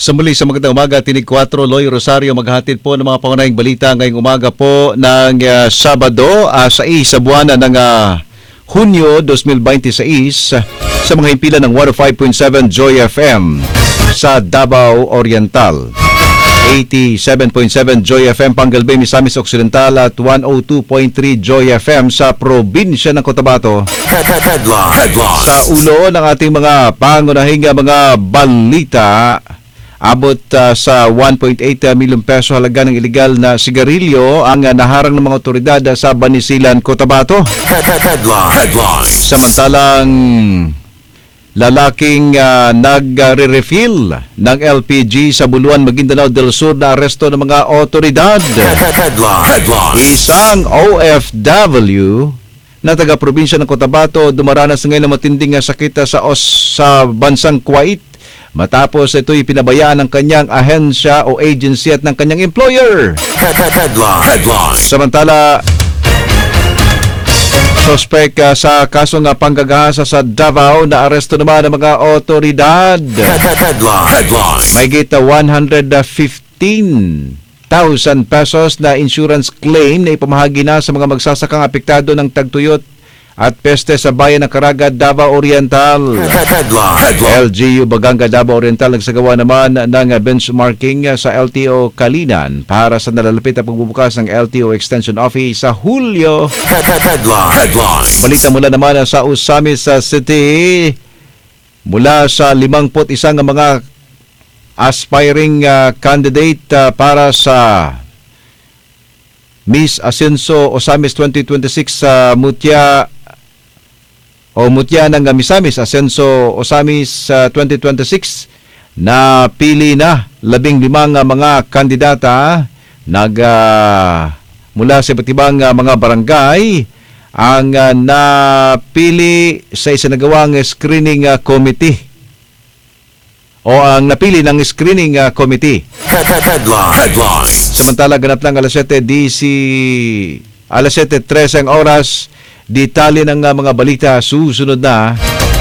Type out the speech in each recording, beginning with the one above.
Sa muli sa magandang umaga, Tinig 4, Loy Rosario maghahatid po ng mga pangunahing balita ngayong umaga po ng Sabado, 6 sa buwan ng Hunyo 2026 sa mga himpilan ng 105.7 Joy FM sa Davao Oriental, 87.7 Joy FM Pangalbe, Misamis Occidental at 102.3 Joy FM sa probinsya ng Cotabato. Sa ulo ng ating mga pangunahing mga balita, abot sa 1.8 milyong peso halaga ng iligal na sigarilyo ang naharang ng mga otoridad sa Banisilan, Cotabato. Samantalang lalaking nagre-refill ng LPG sa Buluan, Maguindanao del Sur na aresto ng mga otoridad. Isang OFW na taga-probinsya ng Cotabato dumaranas ngayon ng matinding sakit sa bansang Kuwait matapos ito'y pinabayaan ng kanyang ahensya o agency at ng kanyang employer. Samantala, suspek sa kasong panggagahasa sa Davao na aresto naman ng mga otoridad. Mahigit 115,000 pesos na insurance claim na ipamahagi na sa mga magsasakang apektado ng tagtuyot at peste sa bayan ng Caraga, Davao Oriental. LGU Baganga, Davao Oriental nagsagawa naman ng benchmarking sa LTO Kalinan para sa nalalapit na pagbubukas ng LTO Extension Office sa Hulyo. Balita mula naman sa Usamis City, mula sa 51 mga aspiring candidate para sa Miss Ascenso Osamis 2026 sa Mutya ng Misamis Ascenso Osamis 2026 na pili na 15 mga kandidata mula sa iba't ibang mga barangay ang napili sa isinagawang screening committee o ang napili ng screening committee. Samantala, ganap lang alas 7:13 ang oras. Detalye ng mga balita susunod na.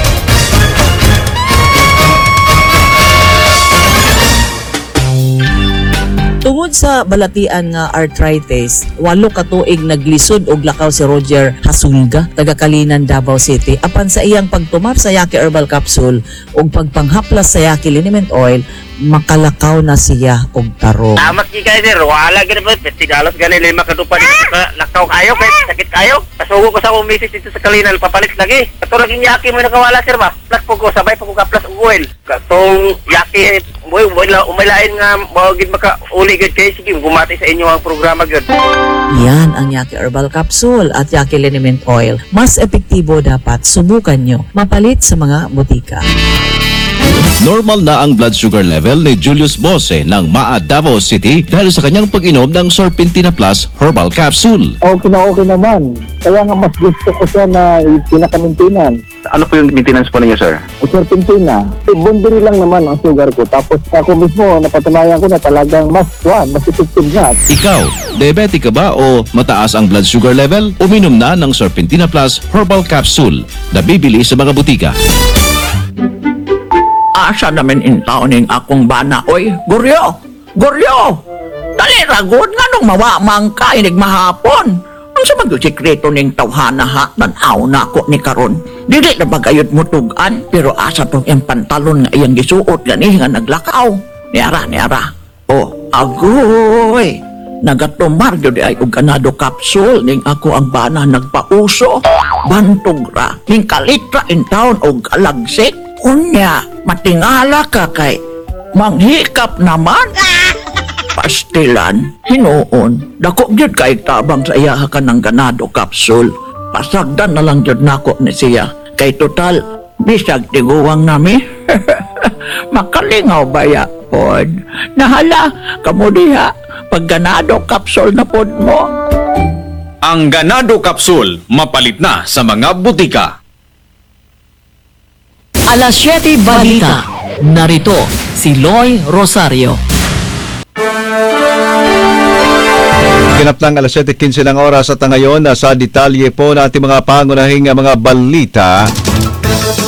Tungod sa balatian nga arthritis, 8 ka tuig naglisod og lakaw si Roger Hasulga, taga Kalinan, Davao City, apan sa iyang pagtumar sa Yaki Herbal Capsule ug pagpanghaplas sa Yaki Liniment Oil, makalakaw na siya og tarong. Tamat ki kayo sir, wala gani po, petigalos gani lima kadupa dito sa lakaw kayo, kahit sakit kayo. Pasugo ko sa akong misis dito sa Kalinan, papalit lagi. Katulad yung Yaki mo nakawala sir ba? Plus po ko, sabay po ko ka-plus og oil. Katong Yaki, umailain nga, mawagid maka-uli gud kayo, sige, gumati sa inyo ang programa gud. Yan ang Yaki Herbal Capsule at Yaki Liniment Oil. Mas epektibo dapat subukan nyo. Mapalit sa mga butika. Normal na ang blood sugar level ni Julius Bose ng Maa, Davao City dahil sa kanyang pag-inom ng Sorpentina Plus Herbal Capsule. Okay naman. Kaya nga mas gusto ko siya na pinaka-maintenance. Ano po yung maintenance po ninyo, sir? O Sorpentina. Bundiri lang naman ang sugar ko. Tapos ako mismo, napatunayan ko na talagang mas effective nga. Ikaw, diabetic ka ba o mataas ang blood sugar level? Uminom na ng Sorpentina Plus Herbal Capsule na bibili sa mga butika. Asa namin intaon ning akong bana, oy, Goryo! Dali ragod nga nung mawamang ka inig mahapon. Ang sa mag-sikreto ning tawhana ha, tanaw na ako ni karon. Dili na bagayod mo tugan, pero asa tong yung pantalon nga iyang gisuot gani nga naglakaw. Niara. Oh, agoy! Nagatumar yun ay og ganado capsule ning ako ang bana nagpauso. Bantog ra, ning kalitra in town og alagsik. Unya, matingala ka kay manghikap naman. Pastilan, hinuon, dako gyud kay tabang sa iya ka ng ganado capsule. Pasagdan na lang gyud nako ni siya. Kay total, bisag tiguwang nami. Makalingaw ba ya, pod? Nahala, kamo diha, pag ganado capsule na pod mo. Ang ganado capsule, mapalit na sa mga butika. Alas 7 Balita. Narito si Loy Rosario. Ganap lang alas 7:15 ng oras at ngayon sa detalye po natin mga pangunahing mga balita.